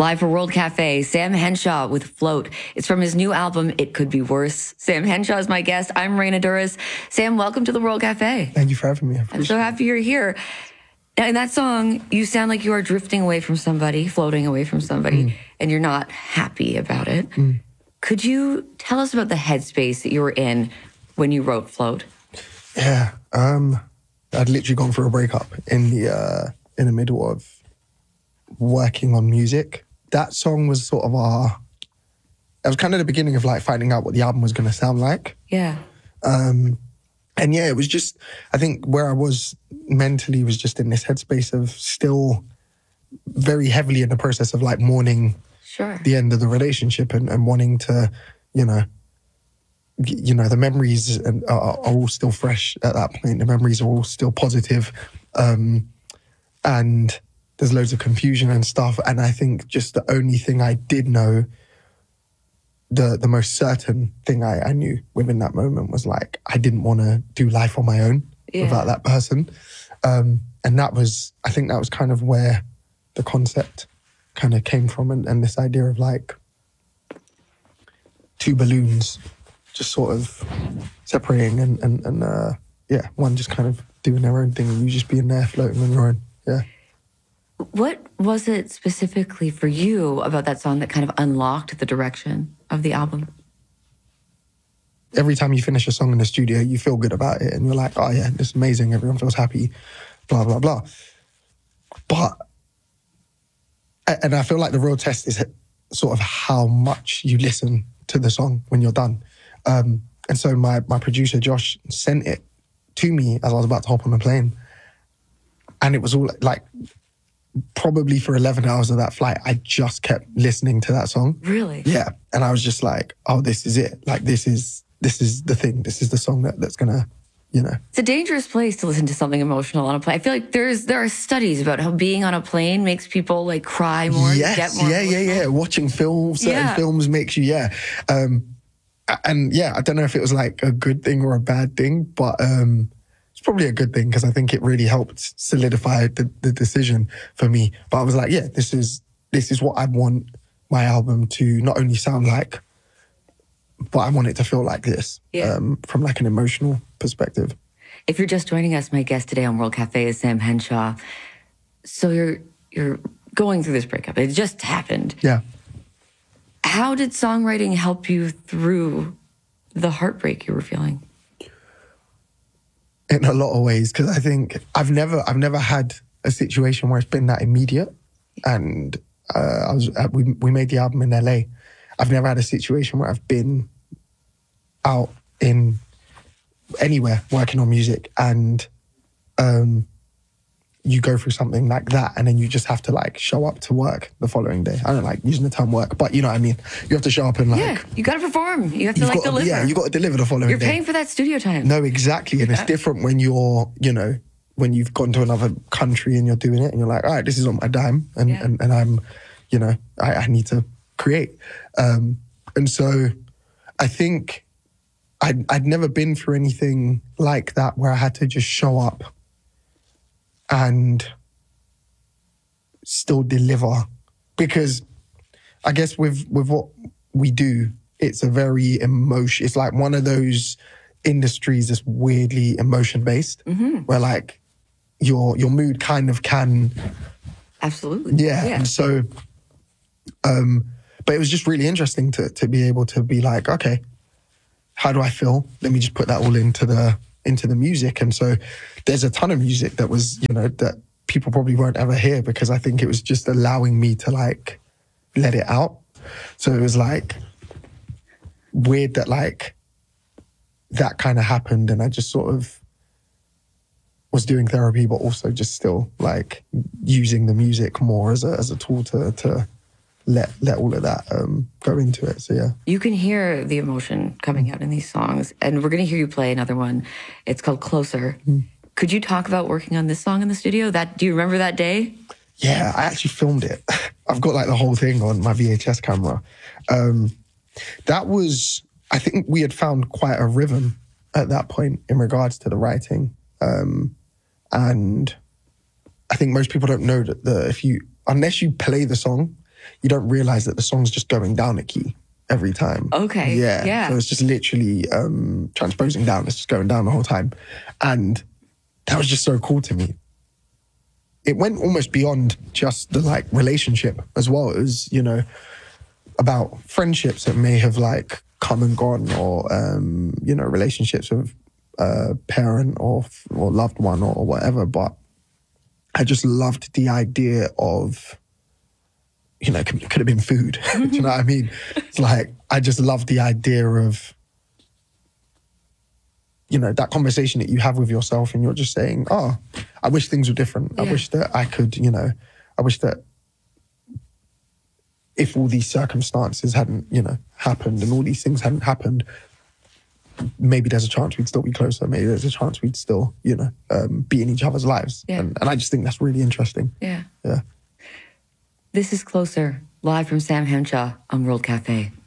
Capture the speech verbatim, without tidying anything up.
Live for World Cafe, Sam Henshaw with Float. It's from his new album, It Could Be Worse. Sam Henshaw is my guest. I'm Reina Douris. Sam, welcome to the World Cafe. Thank you for having me. I'm so happy you're here. Now, in that song, you sound like you are drifting away from somebody, floating away from somebody, mm. and you're not happy about it. Mm. Could you tell us about the headspace that you were in when you wrote Float? Yeah, um, I'd literally gone through a breakup in the uh, in the middle of working on music. That song was sort of our... It was kind of the beginning of like finding out what the album was going to sound like. Yeah. Um, and yeah, it was just... I think where I was mentally was just in this headspace of still very heavily in the process of like mourning sure. the end of the relationship and, and wanting to, you know... You know, the memories are, are all still fresh at that point. The memories are all still positive. Um, and... There's loads of confusion and stuff. And I think just the only thing I did know, the the most certain thing I, I knew within that moment was like, I didn't want to do life on my own yeah. without that person. Um, and that was, I think that was kind of where the concept kind of came from. And, and this idea of like two balloons just sort of separating and, and, and uh, yeah, one just kind of doing their own thing and you just being there floating on your own. Yeah. What was it specifically for you about that song that kind of unlocked the direction of the album? Every time you finish a song in the studio, you feel good about it. And you're like, oh yeah, this is amazing. Everyone feels happy, blah, blah, blah. But, and I feel like the real test is sort of how much you listen to the song when you're done. Um, and so my, my producer, Josh, sent it to me as I was about to hop on the plane. And it was all like... Probably for eleven hours of that flight, I just kept listening to that song. Really? Yeah. And I was just like, oh, this is it. Like, this is this is the thing. This is the song that, that's going to, you know. It's a dangerous place to listen to something emotional on a plane. I feel like there's there are studies about how being on a plane makes people, like, cry more, yes, get more yeah, emotional. yeah, yeah. Watching films, certain yeah. films makes you, yeah. Um, and, yeah, I don't know if it was, like, a good thing or a bad thing, but... Um, probably a good thing because I think it really helped solidify the, the decision for me. But I was like, yeah, this is this is what I want my album to not only sound like, but I want it to feel like this yeah. um, from like an emotional perspective. If you're just joining us, my guest today on World Cafe is Sam Henshaw. So you're you're going through this breakup. It just happened. Yeah. How did songwriting help you through the heartbreak you were feeling? In a lot of ways, because I think I've never, I've never had a situation where it's been that immediate. And uh, I was, uh, we we made the album in L A. I've never had a situation where I've been out in anywhere working on music, and um, you go through something like that, and then you just have to like show up to work the following day. I don't like using the term work, but you know what I mean. You have to show up and like yeah, you got to perform. You have to like got, deliver. Yeah, you got to deliver the following You're day. You're paying for that studio time. No, exactly, and yeah. it's different when you're, you know, when you've gone to another country and you're doing it, and you're like, all right, this is on my dime, and yeah. and, and I'm, you know, I, I need to create, um, and so I think I'd I'd never been through anything like that where I had to just show up and still deliver, because I guess with with what we do, it's a very emotion. It's like one of those industries that's weirdly emotion based, mm-hmm. where like your your mood kind of can absolutely yeah. yeah. And so, um, but it was just really interesting to to be able to be like, okay, how do I feel? Let me just put that all into the into the music. And so there's a ton of music that was, you know, that people probably won't ever hear because I think it was just allowing me to like let it out. So it was like weird that like that kind of happened, and I just sort of was doing therapy, but also just still like using the music more as a as a tool to to let let all of that um, go into it. So yeah, you can hear the emotion coming out in these songs, and we're gonna hear you play another one. It's called Closer. Mm. Could you talk about working on this song in the studio? That do you remember that day? Yeah, I actually filmed it. I've got like the whole thing on my V H S camera. Um, that was, I think we had found quite a rhythm at that point in regards to the writing. Um, and I think most people don't know that the, if you, unless you play the song you don't realize that the song's just going down a key every time. Okay. Yeah. Yeah. So it's just literally um, transposing down. It's just going down the whole time. And that was just so cool to me. It went almost beyond just the like relationship as well. It was, you know, about friendships that may have like come and gone, or, um, you know, relationships with a parent or, or loved one or whatever. But I just loved the idea of, you know, it could, could have been food. Do you know what I mean? It's like, I just love the idea of, you know, that conversation that you have with yourself and you're just saying, oh, I wish things were different. Yeah. I wish that I could, you know, I wish that if all these circumstances hadn't, you know, happened and all these things hadn't happened, maybe there's a chance we'd still be closer. Maybe there's a chance we'd still, you know, um, be in each other's lives. Yeah. And, and I just think that's really interesting. Yeah. Yeah. This is Closer, live from Sam Henshaw on World Cafe.